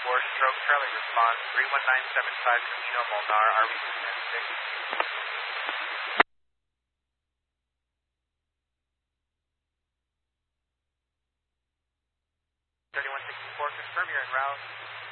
stroke Charlie, response 31975 Camino Molnar, RV 3164, confirm you're en route.